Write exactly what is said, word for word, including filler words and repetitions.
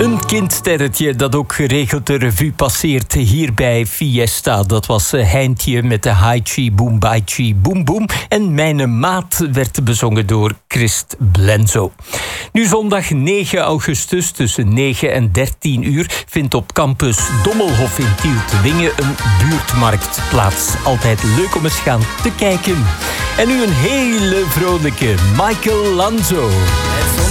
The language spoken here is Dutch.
Een kindsterretje dat ook geregeld de revue passeert hier bij Fiesta. Dat was Heintje met de Haichi Boom Baichi Boom Boom. En Mijn Maat werd bezongen door Christ Blenzo. Nu zondag negen augustus tussen negen en dertien uur vindt op campus Dommelhof in Tielt-Wingen een buurtmarkt plaats. Altijd leuk om eens gaan te kijken. En nu een hele vrolijke Michael Lanzo.